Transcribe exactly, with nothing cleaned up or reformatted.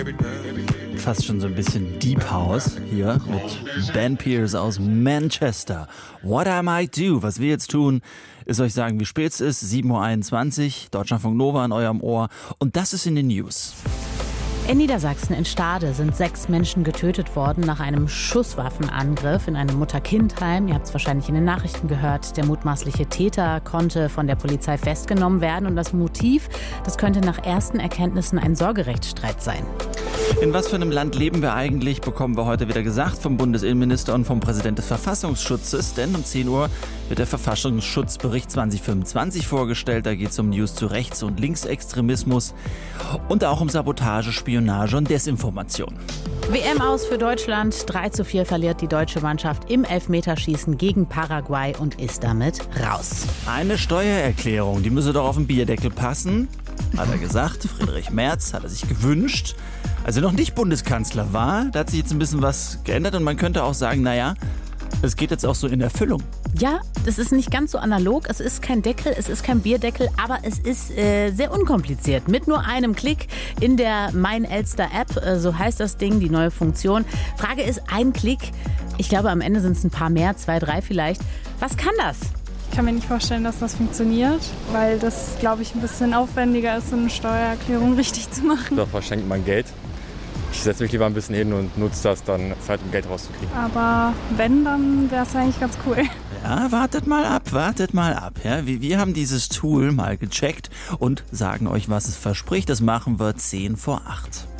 Fast schon so ein bisschen Deep House hier mit Ben Pearce aus Manchester. What I Might Do. Was wir jetzt tun, ist euch sagen, wie spät es ist. sieben Uhr einundzwanzig, Deutschlandfunk Nova in eurem Ohr. Und das ist in den News. In Niedersachsen in Stade sind sechs Menschen getötet worden nach einem Schusswaffenangriff in einem Mutter-Kind-Heim. Ihr habt es wahrscheinlich in den Nachrichten gehört. Der mutmaßliche Täter konnte von der Polizei festgenommen werden. Und das Motiv, das könnte nach ersten Erkenntnissen ein Sorgerechtsstreit sein. In was für einem Land leben wir eigentlich, bekommen wir heute wieder gesagt vom Bundesinnenminister und vom Präsident des Verfassungsschutzes. Denn um zehn Uhr wird der Verfassungsschutzbericht zwanzig fünfundzwanzig vorgestellt. Da geht es um News zu Rechts- und Linksextremismus und auch um Sabotage, Spionage und Desinformation. W M aus für Deutschland. drei zu vier verliert die deutsche Mannschaft im Elfmeterschießen gegen Paraguay und ist damit raus. Eine Steuererklärung, die müsse doch auf den Bierdeckel passen, hat er gesagt. Friedrich Merz hat er sich gewünscht. Als er noch nicht Bundeskanzler war, da hat sich jetzt ein bisschen was geändert und man könnte auch sagen, naja, es geht jetzt auch so in Erfüllung. Ja, das ist nicht ganz so analog. Es ist kein Deckel, es ist kein Bierdeckel, aber es ist äh, sehr unkompliziert. Mit nur einem Klick in der Mein Elster App, äh, so heißt das Ding, die neue Funktion. Frage ist, ein Klick, ich glaube am Ende sind es ein paar mehr, zwei, drei vielleicht. Was kann das? Ich kann mir nicht vorstellen, dass das funktioniert, weil das, glaube ich, ein bisschen aufwendiger ist, so eine Steuererklärung richtig zu machen. Da verschenkt man Geld. Ich setze mich lieber ein bisschen hin und nutze das dann Zeit, um Geld rauszukriegen. Aber wenn, dann wäre es eigentlich ganz cool. Ja, wartet mal ab, wartet mal ab. Ja, wir, wir haben dieses Tool mal gecheckt und sagen euch, was es verspricht. Das machen wir zehn vor acht.